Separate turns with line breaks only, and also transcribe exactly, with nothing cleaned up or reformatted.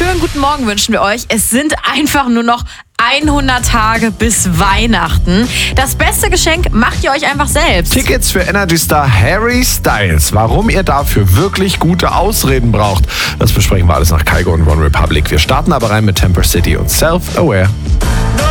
schönen guten Morgen wünschen wir euch. Es sind einfach nur noch hundert Tage bis Weihnachten. Das beste Geschenk macht ihr euch einfach selbst.
Tickets für Energy-Star Harry Styles. Warum ihr dafür wirklich gute Ausreden braucht, das besprechen wir alles nach Kygo und One Republic. Wir starten aber rein mit Temper City und Self-Aware.